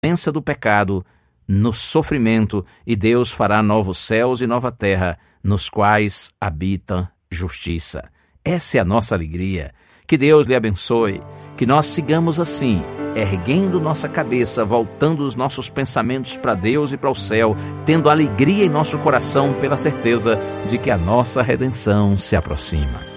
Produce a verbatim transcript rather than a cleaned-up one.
doença do pecado, no sofrimento, e Deus fará novos céus e nova terra, nos quais habita justiça. Essa é a nossa alegria. Que Deus lhe abençoe, que nós sigamos assim, erguendo nossa cabeça, voltando os nossos pensamentos para Deus e para o céu, tendo alegria em nosso coração pela certeza de que a nossa redenção se aproxima.